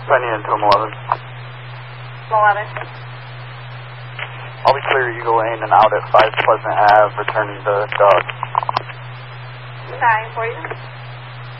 Penny into 11. 11. I'll be clear Eagle Lane and out at 5 Pleasant Ave, returning to Doug. 9 for you.